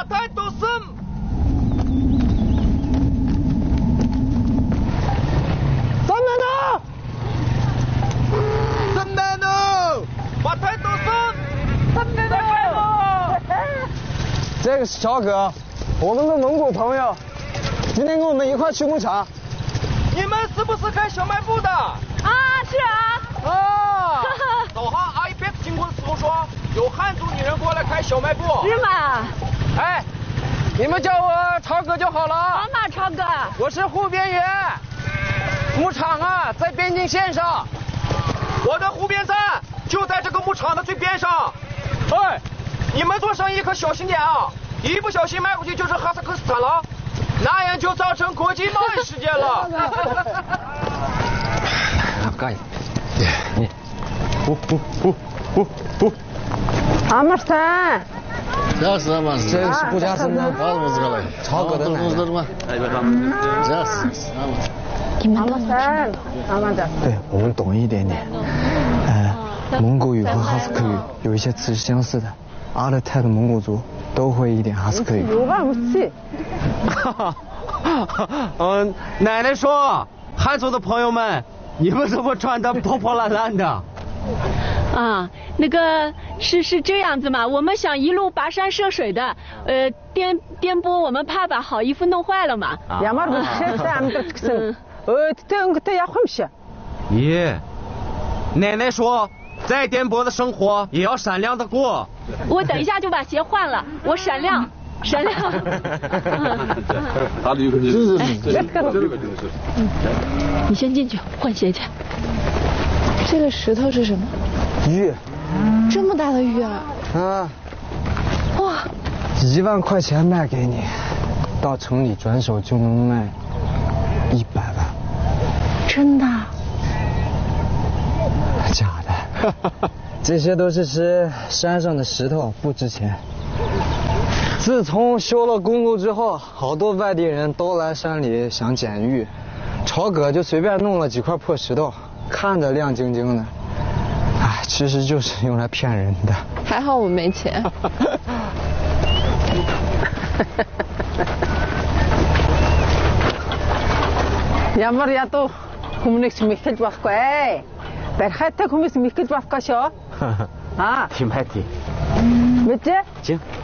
太多森。 怎么呢？ 怎么呢？把太多森。怎么呢？ 这个是超哥，我们的蒙古朋友，今天跟我们一块去牧场。 你们是不是开小卖部的？ 啊，是啊。 啊。早上阿姨别经过的时候说，有汉族女人过来开小卖部。 是吗？ 哎，你们叫我超哥就好了。 好嘛，超哥。 我是护边员，牧场啊在边境线上，我的护边站就在这个牧场的最边上。哎，你们做生意可小心点啊，一不小心卖过去就是哈萨克斯坦了，那样就造成国际贸易事件了。 干！你， 不。 阿玛山。 这是阿玛山。 这个是布加森的。超哥的奶奶。 这是你们懂吗？ 对，我们懂一点点。蒙古语和哈萨克语有一些词是相似的，阿勒泰的蒙古族都会一点哈萨克语。 奶奶说，汉族的朋友们，你们怎么穿得破破烂烂的？ 啊，那个是这样子嘛，我们想一路跋山涉水的，颠簸，我们怕把好衣服弄坏了嘛。 咦，奶奶说，再颠簸的生活也要闪亮的过。 我等一下就把鞋换了，我闪亮。 他的有可能是。 你先进去换鞋去。 这个石头是什么？ 玉。 这么大的玉啊！ 啊。 哇 ！1万块钱卖给你，到城里转手就能卖100万。 真的？ 假的。这些都是山上的石头，不值钱。自从修了公路之后，好多外地人都来山里想捡玉，朝哥就随便弄了几块破石头，看着亮晶晶的，哎，其实就是用来骗人的。 还好我没钱。 Ямар ядуу хүмүүнийг мэдхэж байхгүй. Барихтай хүмүүс мэдхэж байхгүй шүү. Тим хайти. Мэдээ? Чин.